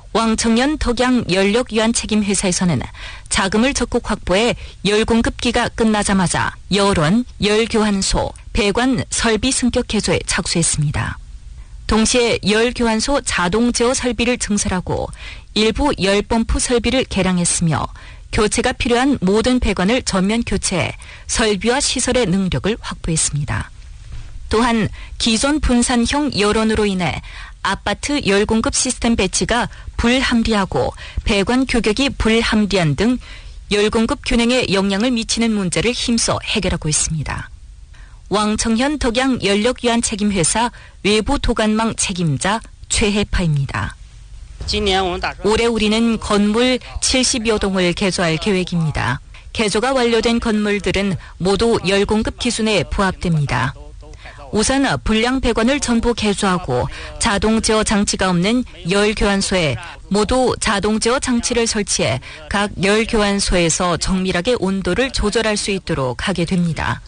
왕청년 덕양 연력유한 책임회사에서는 자금을 적극 확보해 열 공급기가 끝나자마자 열원, 열교환소, 배관 설비 승격 개조에 착수했습니다. 동시에 열교환소 자동 제어 설비를 증설하고 일부 열펌프 설비를 개량했으며 교체가 필요한 모든 배관을 전면 교체해 설비와 시설의 능력을 확보했습니다. 또한 기존 분산형 열원으로 인해 아파트 열공급 시스템 배치가 불합리하고 배관 규격이 불합리한 등 열공급 균형에 영향을 미치는 문제를 힘써 해결하고 있습니다. 왕청현 덕양 연력유한 책임회사 외부 도관망 책임자 최혜파입니다. 올해 우리는 건물 70여 동을 개조할 계획입니다. 개조가 완료된 건물들은 모두 열공급 기준에 부합됩니다. 우선 불량 배관을 전부 개조하고 자동 제어 장치가 없는 열 교환소에 모두 자동 제어 장치를 설치해 각 열 교환소에서 정밀하게 온도를 조절할 수 있도록 하게 됩니다.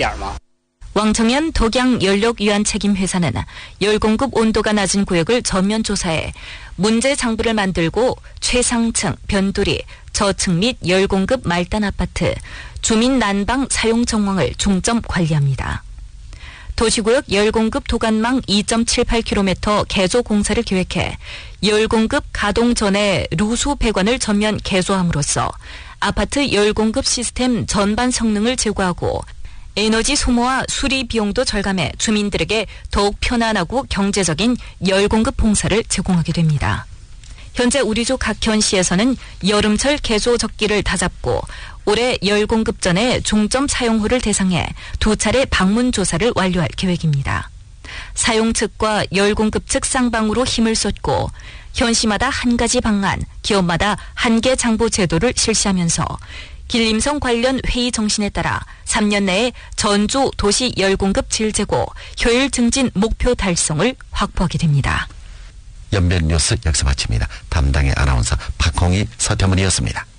왕청년 덕양 연력유한 책임회사는 열 공급 온도가 낮은 구역을 전면 조사해 문제 장부를 만들고 최상층, 변두리, 저층 및 열 공급 말단 아파트, 주민 난방 사용 정황을 중점 관리합니다. 도시구역 열공급 도관망 2.78km 개조 공사를 계획해 열공급 가동 전에 루수 배관을 전면 개조함으로써 아파트 열공급 시스템 전반 성능을 제고하고 에너지 소모와 수리 비용도 절감해 주민들에게 더욱 편안하고 경제적인 열공급 봉사를 제공하게 됩니다. 현재 우리주 각현시에서는 여름철 개조 적기를 다잡고 올해 열공급 전에 중점 사용호를 대상해 2차례 방문 조사를 완료할 계획입니다. 사용 측과 열공급 측 쌍방으로 힘을 쏟고 현시마다 한 가지 방안, 기업마다 한 개 장부 제도를 실시하면서 길림성 관련 회의 정신에 따라 3년 내에 전주 도시 열공급 질재고 효율 증진 목표 달성을 확보하게 됩니다. 연변 뉴스 여기서 마칩니다. 담당의 아나운서 박홍희, 서태문이었습니다.